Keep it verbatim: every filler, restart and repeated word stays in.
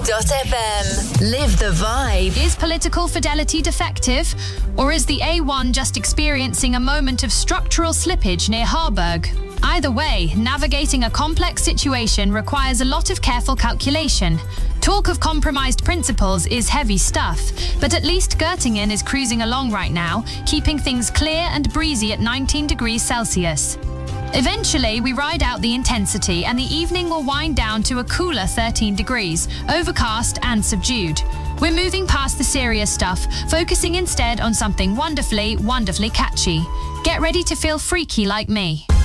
dot f m. Live the vibe. Is political fidelity defective? Or is the A one just experiencing a moment of structural slippage near Harburg? Either way, navigating a complex situation requires a lot of careful calculation. Talk of compromised principles is heavy stuff, but at least Göttingen is cruising along right now, keeping things clear and breezy at nineteen degrees Celsius. Eventually, we ride out the intensity and the evening will wind down to a cooler thirteen degrees, overcast and subdued. We're moving past the serious stuff, focusing instead on something wonderfully, wonderfully catchy. Get ready to feel freaky like me.